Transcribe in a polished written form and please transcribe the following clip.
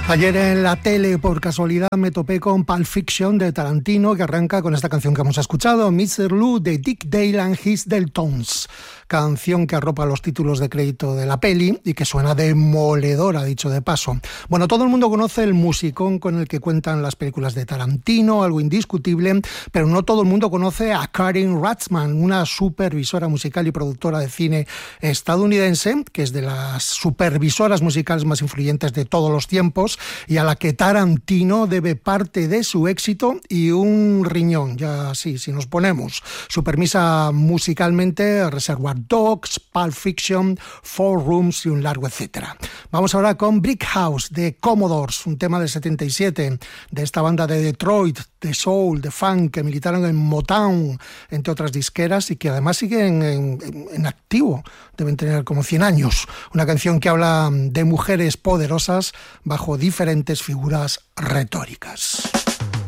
Ayer en la tele, por casualidad, me topé con Pulp Fiction de Tarantino, que arranca con esta canción que hemos escuchado, Mr. Lou, de Dick Dale and His Deltones. Canción que arropa los títulos de crédito de la peli y que suena demoledora, dicho de paso. Bueno, todo el mundo conoce el musicón con el que cuentan las películas de Tarantino, algo indiscutible, pero no todo el mundo conoce a Karen Ratzman, una supervisora musical y productora de cine estadounidense, que es de las supervisoras musicales más influyentes de todos los tiempos, y a la que Tarantino debe parte de su éxito y un riñón. Ya sí, si nos ponemos. Supervisa musicalmente Reservoir Dogs, Pulp Fiction, Four Rooms y un largo etcétera. Vamos ahora con Brick House de Commodores, un tema del 77 de esta banda de Detroit, de soul, de funk, que militaron en Motown, entre otras disqueras, y que además siguen en activo. Deben tener como 100 años. Una canción que habla de mujeres poderosas bajo diferentes figuras retóricas.